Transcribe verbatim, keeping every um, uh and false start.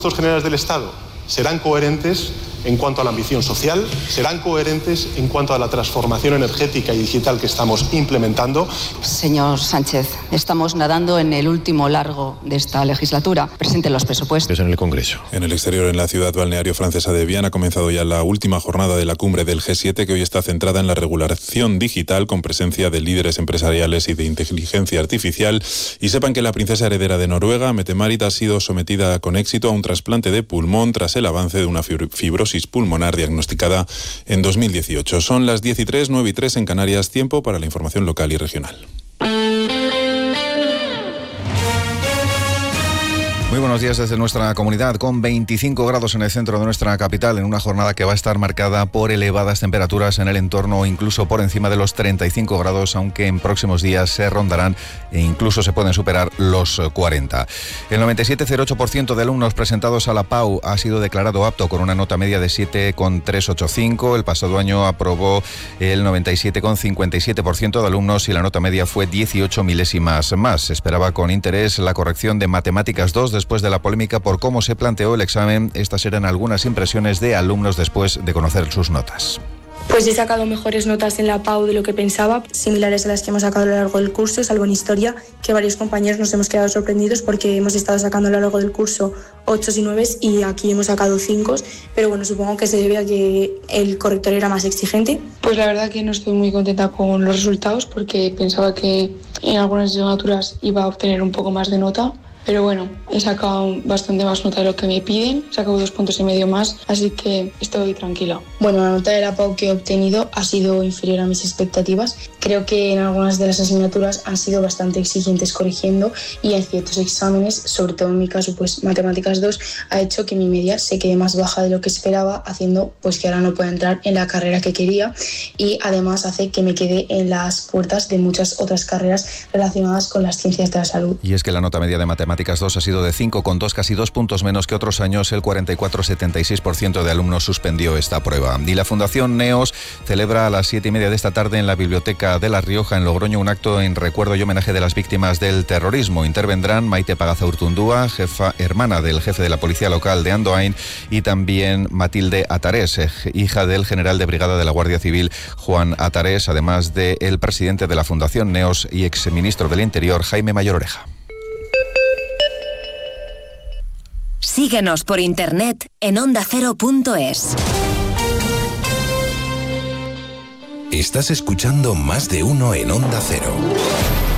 Los generales del Estado serán coherentes en cuanto a la ambición social, serán coherentes en cuanto a la transformación energética y digital que estamos implementando. Señor Sánchez, estamos nadando en el último largo de esta legislatura. Presenten los presupuestos. En el Congreso. En el exterior, en la ciudad balneario francesa de Viana, ha comenzado ya la última jornada de la cumbre del G siete, que hoy está centrada en la regulación digital, con presencia de líderes empresariales y de inteligencia artificial. Y sepan que la princesa heredera de Noruega, Mette-Marit, ha sido sometida con éxito a un trasplante de pulmón tras el avance de una fibrosis pulmonar diagnosticada en dos mil dieciocho. Son las diez y tres, nueve y tres en Canarias, tiempo para la información local y regional. Muy buenos días desde nuestra comunidad, con veinticinco grados en el centro de nuestra capital, en una jornada que va a estar marcada por elevadas temperaturas en el entorno o incluso por encima de los treinta y cinco grados, aunque en próximos días se rondarán e incluso se pueden superar los cuarenta. El noventa y siete coma cero ocho por ciento de alumnos presentados a la P A U ha sido declarado apto con una nota media de siete coma trescientos ochenta y cinco. El pasado año aprobó el noventa y siete coma cincuenta y siete por ciento de alumnos y la nota media fue dieciocho milésimas más. Se esperaba con interés la corrección de Matemáticas dos después de la polémica por cómo se planteó el examen. Estas eran algunas impresiones de alumnos después de conocer sus notas. Pues he sacado mejores notas en la P A U de lo que pensaba, similares a las que hemos sacado a lo largo del curso, salvo en historia, que varios compañeros nos hemos quedado sorprendidos porque hemos estado sacando a lo largo del curso ocho y nueve y aquí hemos sacado cinco, pero bueno, supongo que se debe a que el corrector era más exigente. Pues la verdad que no estoy muy contenta con los resultados porque pensaba que en algunas asignaturas iba a obtener un poco más de nota. Pero bueno, he sacado bastante más nota de lo que me piden, he sacado dos puntos y medio más, así que estoy tranquila. Bueno, la nota de la P A U que he obtenido ha sido inferior a mis expectativas. Creo que en algunas de las asignaturas han sido bastante exigentes corrigiendo y en ciertos exámenes, sobre todo en mi caso, pues Matemáticas dos, ha hecho que mi media se quede más baja de lo que esperaba, haciendo pues que ahora no pueda entrar en la carrera que quería y además hace que me quede en las puertas de muchas otras carreras relacionadas con las ciencias de la salud. Y es que la nota media de Matemáticas Matemáticas dos ha sido de cinco coma dos, casi dos puntos menos que otros años. El cuarenta y cuatro coma setenta y seis por ciento de alumnos suspendió esta prueba. Y la Fundación Neos celebra a las siete y media de esta tarde en la Biblioteca de La Rioja, en Logroño, un acto en recuerdo y homenaje de las víctimas del terrorismo. Intervendrán Maite Pagazaurtundúa, jefa hermana del jefe de la policía local de Andoain, y también Matilde Atarés, hija del general de brigada de la Guardia Civil, Juan Atarés, además del presidente de la Fundación Neos y exministro del Interior, Jaime Mayor Oreja. Síguenos por internet en onda cero punto es. Estás escuchando Más de Uno en Onda Cero.